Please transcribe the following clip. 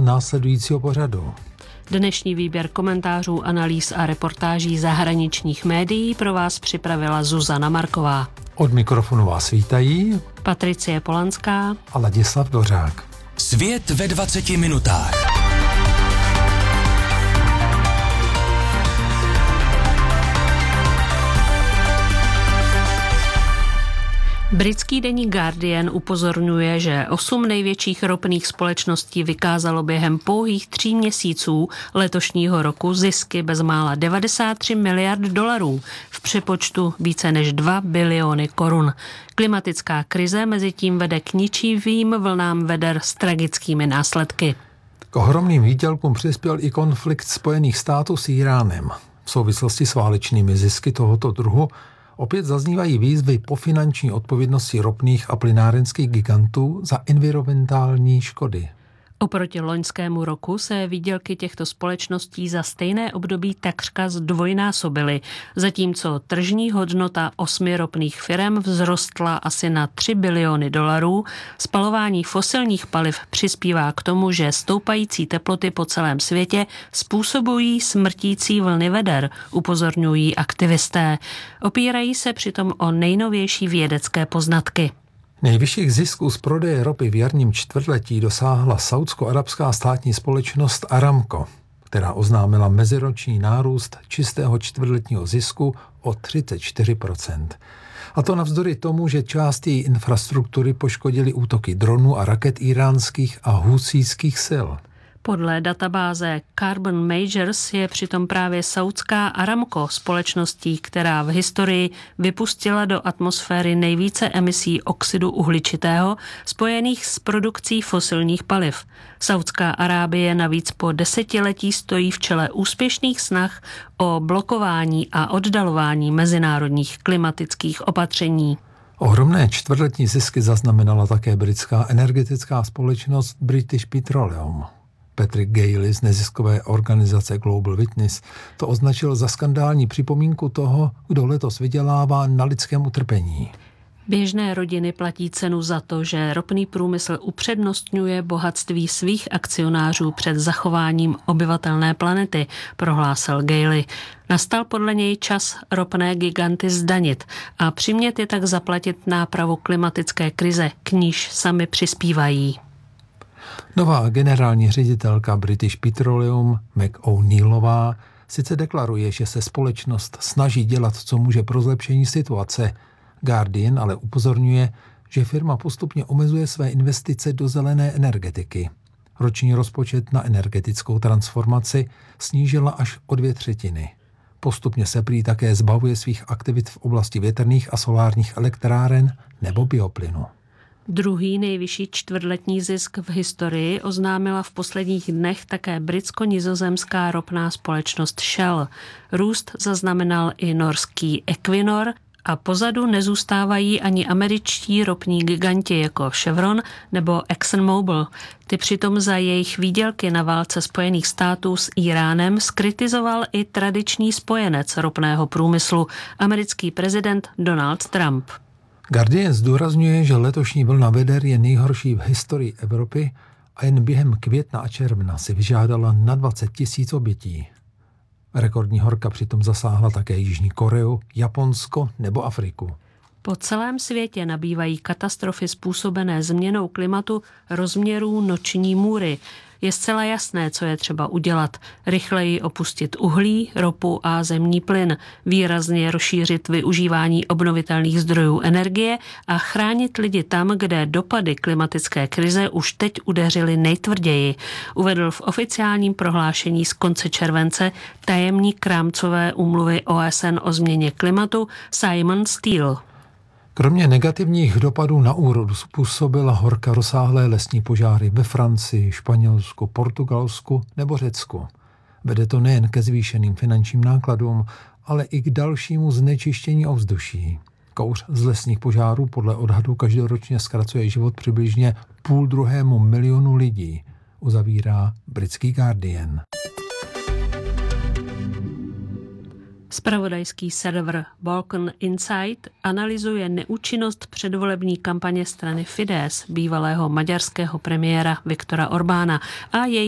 následujícího pořadu. Dnešní výběr komentářů, analýz a reportáží zahraničních médií pro vás připravila Zuzana Marková. Od mikrofonu vás vítají Patricie Polanská a Ladislav Dvořák. Svět ve 20 minutách. Britský deník Guardian upozorňuje, že 8 největších ropných společností vykázalo během pouhých 3 měsíců letošního roku zisky bezmála 93 miliard dolarů, v přepočtu více než 2 biliony korun. Klimatická krize mezitím vede k ničivým vlnám veder s tragickými následky. K ohromným výdělkům přispěl i konflikt Spojených států s Íránem. V souvislosti s válečnými zisky tohoto druhu opět zaznívají výzvy po finanční odpovědnosti ropných a plynárenských gigantů za environmentální škody. Oproti loňskému roku se výdělky těchto společností za stejné období takřka zdvojnásobily, zatímco tržní hodnota 8 ropných firem vzrostla asi na 3 biliony dolarů. Spalování fosilních paliv přispívá k tomu, že stoupající teploty po celém světě způsobují smrtící vlny veder, upozorňují aktivisté. Opírají se přitom o nejnovější vědecké poznatky. Nejvyšších zisků z prodeje ropy v jarním čtvrtletí dosáhla saúdsko-arabská státní společnost Aramco, která oznámila meziroční nárůst čistého čtvrtletního zisku o 34%. A to navzdory tomu, že část její infrastruktury poškodily útoky dronů a raket íránských a husíských sil. Podle databáze Carbon Majors je přitom právě saúdská Aramco společností, která v historii vypustila do atmosféry nejvíce emisí oxidu uhličitého spojených s produkcí fosilních paliv. Saúdská Arábie navíc po desetiletí stojí v čele úspěšných snah o blokování a oddalování mezinárodních klimatických opatření. Ohromné čtvrtletní zisky zaznamenala také britská energetická společnost British Petroleum. Patrick Gailey z neziskové organizace Global Witness to označil za skandální připomínku toho, kdo letos vydělává na lidském utrpení. Běžné rodiny platí cenu za to, že ropný průmysl upřednostňuje bohatství svých akcionářů před zachováním obyvatelné planety, prohlásil Gailey. Nastal podle něj čas ropné giganty zdanit a přimět je tak zaplatit nápravu klimatické krize, k níž sami přispívají. Nová generální ředitelka British Petroleum McO'Neillová sice deklaruje, že se společnost snaží dělat, co může pro zlepšení situace. Guardian ale upozorňuje, že firma postupně omezuje své investice do zelené energetiky. Roční rozpočet na energetickou transformaci snížila až o 2/3. Postupně se prý také zbavuje svých aktivit v oblasti větrných a solárních elektráren nebo bioplynu. Druhý nejvyšší čtvrtletní zisk v historii oznámila v posledních dnech také britsko-nizozemská ropná společnost Shell. Růst zaznamenal i norský Equinor a pozadu nezůstávají ani američtí ropní giganti jako Chevron nebo ExxonMobil. Ty přitom za jejich výdělky na válce Spojených států s Íránem zkritizoval i tradiční spojenec ropného průmyslu, americký prezident Donald Trump. Guardian zdůrazňuje, že letošní vlna veder je nejhorší v historii Evropy a jen během května a června si vyžádala na 20 000 obětí. Rekordní horka přitom zasáhla také Jižní Koreu, Japonsko nebo Afriku. Po celém světě nabývají katastrofy způsobené změnou klimatu rozměrů noční můry. Je zcela jasné, co je třeba udělat. Rychleji opustit uhlí, ropu a zemní plyn, výrazně rozšířit využívání obnovitelných zdrojů energie a chránit lidi tam, kde dopady klimatické krize už teď udeřily nejtvrději, uvedl v oficiálním prohlášení z konce července tajemník rámcové úmluvy OSN o změně klimatu Simon Steele. Kromě negativních dopadů na úrodu způsobila horka rozsáhlé lesní požáry ve Francii, Španělsku, Portugalsku nebo Řecku. Vede to nejen ke zvýšeným finančním nákladům, ale i k dalšímu znečištění ovzduší. Kouř z lesních požárů podle odhadu každoročně zkracuje život přibližně 250 milionu lidí, uzavírá britský Guardian. Zpravodajský server Balkan Insight analyzuje neúčinnost předvolební kampaně strany Fidesz, bývalého maďarského premiéra Viktora Orbána a její